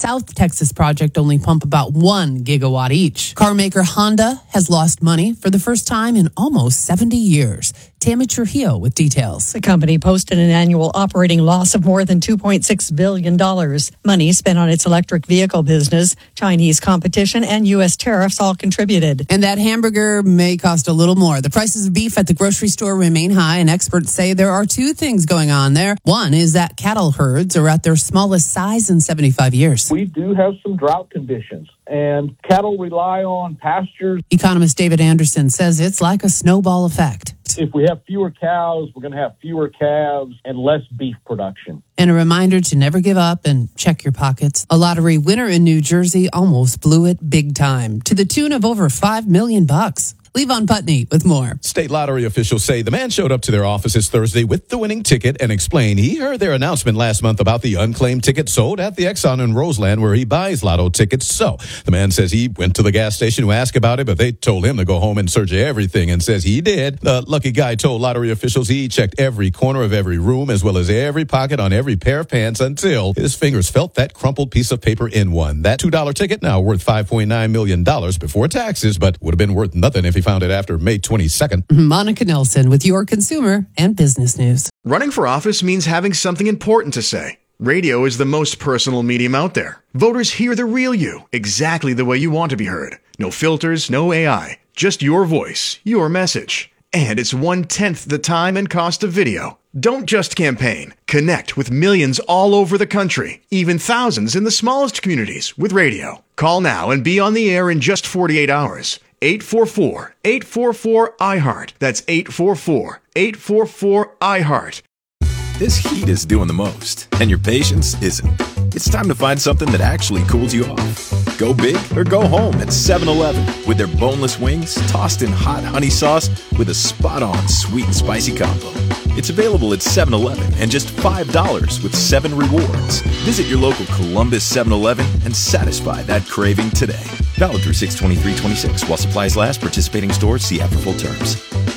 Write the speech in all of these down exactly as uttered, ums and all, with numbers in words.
South Texas project only pump about one gigawatt each. Car maker Honda has lost money for the first time in almost seventy years. Tammy Trujillo with details. The company posted an annual operating loss of more than two point six billion dollars. Money spent on its electric vehicle business, Chinese competition, and U S tariffs all contributed. And that hamburger may cost a little more. The prices of beef at the grocery store remain high, and experts say there are two things going on there. One is that cattle herds are at their smallest size in seventy-five years. We do have some drought conditions, and cattle rely on pastures. Economist David Anderson says it's like a snowball effect. If we have fewer cows, we're going to have fewer calves and less beef production. And a reminder to never give up and check your pockets. A lottery winner in New Jersey almost blew it big time, to the tune of over five million bucks. Levon Putney with more. State lottery officials say the man showed up to their offices Thursday with the winning ticket and explained he heard their announcement last month about the unclaimed ticket sold at the Exxon in Roseland where he buys lotto tickets. So the man says he went to the gas station to ask about it, but they told him to go home and search everything, and says he did. The lucky guy told lottery officials he checked every corner of every room as well as every pocket on every pair of pants until his fingers felt that crumpled piece of paper in one. That two dollar ticket now worth five point nine million dollars before taxes, but would have been worth nothing if he found it after May twenty-second. Monica Nelson with your consumer and business news. Running for office means having something important to say. Radio is the most personal medium out there. Voters hear the real you, exactly the way you want to be heard. No filters, no A I, just your voice, your message. And it's one-tenth the time and cost of video. Don't just campaign. Connect with millions all over the country, even thousands in the smallest communities with radio. Call now and be on the air in just forty-eight hours. eight four four, eight four four, I heart. That's eight four four, eight four four, I heart. This heat is doing the most, and your patience isn't. It's time to find something that actually cools you off. Go big or go home at seven eleven with their boneless wings tossed in hot honey sauce with a spot-on sweet and spicy combo. It's available at seven eleven and just five dollars with seven rewards. Visit your local Columbus seven eleven and satisfy that craving today. Valid through six twenty-three twenty-six while supplies last. Participating stores, see app for full terms.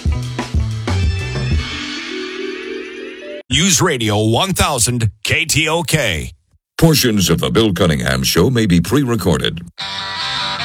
News Radio one thousand K T O K. Portions of the Bill Cunningham Show may be pre-recorded.